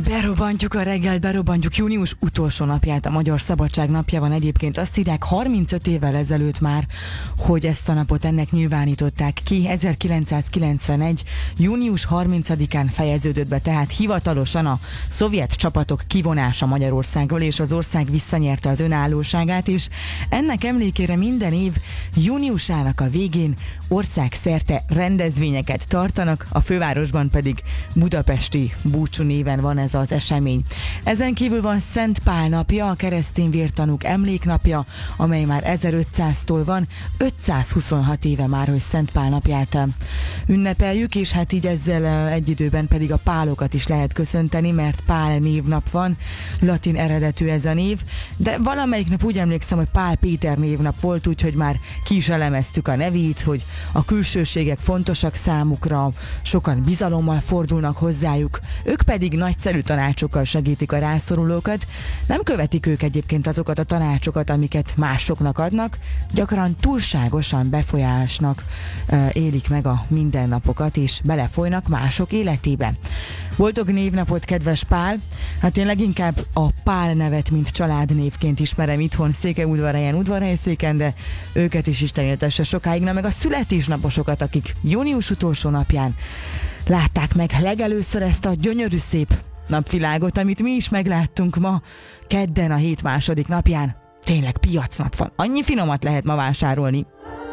Berobbantjuk a reggelt, berobbantjuk június utolsó napját, a Magyar Szabadság napja van egyébként. Azt írják 35 évvel ezelőtt már, hogy ezt a napot ennek nyilvánították ki. 1991. június 30-án fejeződött be tehát hivatalosan a szovjet csapatok kivonása Magyarországról, és az ország visszanyerte az önállóságát, és ennek emlékére minden év júniusának a végén országszerte rendezvényeket tartanak, a fővárosban pedig budapesti búcsú néven van ez az esemény. Ezen kívül van Szent Pál napja, a keresztény vértanúk emléknapja, amely már 1500-tól van, 526 éve már, hogy Szent Pál napját ünnepeljük, és hát így ezzel egy időben pedig a pálokat is lehet köszönteni, mert Pál névnap van, latin eredetű ez a név, de valamelyik nap úgy emlékszem, hogy Pál Péter névnap volt, úgyhogy már ki is elemeztük a nevét, hogy a külsőségek fontosak számukra, sokan bizalommal fordulnak hozzájuk, ők pedig nagyszerű tanácsokkal segítik a rászorulókat. Nem követik ők egyébként azokat a tanácsokat, amiket másoknak adnak, gyakran túlságosan befolyásnak élik meg a mindennapokat, és belefolynak mások életébe. Boldog névnapot, kedves Pál! Hát én leginkább a Pál nevet, mint családnévként ismerem itthon Székelyudvarhelyen, Udvarhelyszéken, de őket is Isten éltesse sokáig, meg a születésnaposokat, akik június utolsó napján látták meg legelőször ezt a gyönyörű szép napvilágot, amit mi is megláttunk ma, kedden a hét második napján. Tényleg piacnap van. Annyi finomat lehet ma vásárolni.